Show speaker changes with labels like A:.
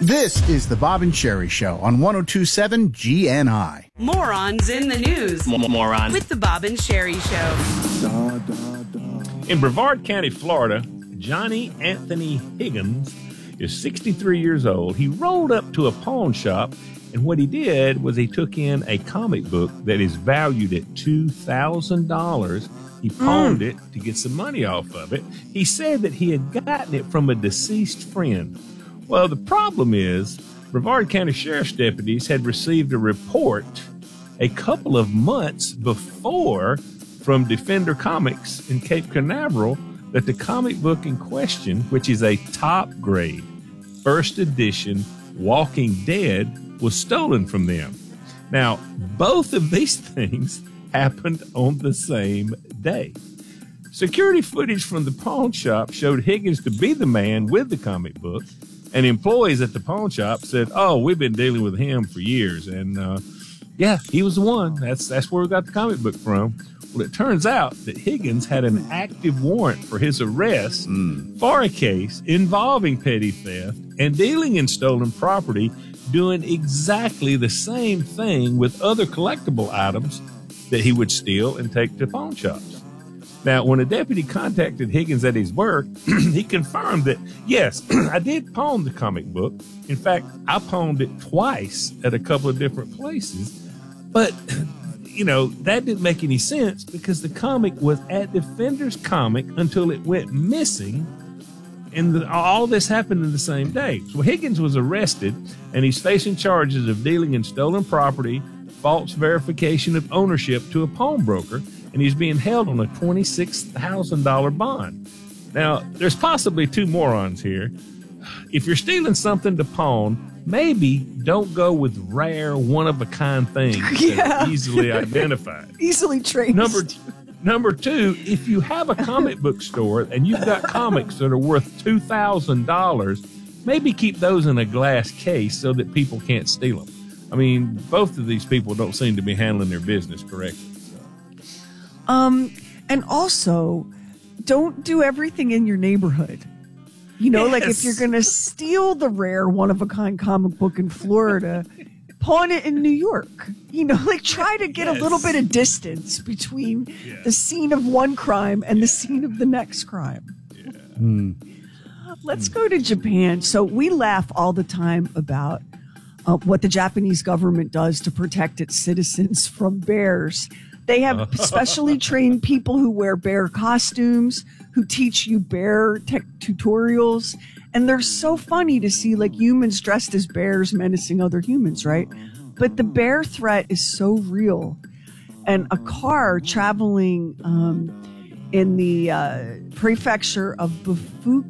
A: This is the Bob and Sherry Show on 102.7 GNI.
B: Morons in the news.
C: Morons.
B: With the Bob and Sherry Show.
D: In Brevard County, Florida, Johnny Anthony Higgins is 63 years old. He rolled up to a pawn shop, and what he did was he took in a comic book that is valued at $2,000. He pawned it to get some money off of it. He said that he had gotten it from a deceased friend. Well, the problem is Brevard County Sheriff's deputies had received a report a couple of months before from Defender Comics in Cape Canaveral that the comic book in question, which is a top grade, first edition Walking Dead, was stolen from them. Now, both of these things happened on the same day. Security footage from the pawn shop showed Higgins to be the man with the comic book, and employees at the pawn shop said, "Oh, we've been dealing with him for years." And yeah, he was the one. That's where we got the comic book from. Well, it turns out that Higgins had an active warrant for his arrest for a case involving petty theft and dealing in stolen property, doing exactly the same thing with other collectible items that he would steal and take to pawn shops. Now, when a deputy contacted Higgins at his work, he confirmed that, yes, I did pawn the comic book. In fact, I pawned it twice at a couple of different places. But, you know, that didn't make any sense because the comic was at Defender's Comic until it went missing. And all this happened in the same day. So Higgins was arrested, and he's facing charges of dealing in stolen property, false verification of ownership to a pawnbroker, and he's being held on a $26,000 bond. Now, there's possibly two morons here. If you're stealing something to pawn, maybe don't go with rare, one-of-a-kind things that are easily identified.
E: Easily traced.
D: Number two, if you have a comic book store and you've got comics that are worth $2,000, maybe keep those in a glass case so that people can't steal them. I mean, both of these people don't seem to be handling their business correctly.
E: And also, don't do everything in your neighborhood. You know, like if you're going to steal the rare one-of-a-kind comic book in Florida, pawn it in New York. You know, like try to get a little bit of distance between the scene of one crime and the scene of the next crime. Let's go to Japan. So we laugh all the time about what the Japanese government does to protect its citizens from bears. They have specially trained people who wear bear costumes, who teach you bear tech tutorials. And they're so funny to see like humans dressed as bears menacing other humans, right? But the bear threat is so real. And a car traveling in the prefecture of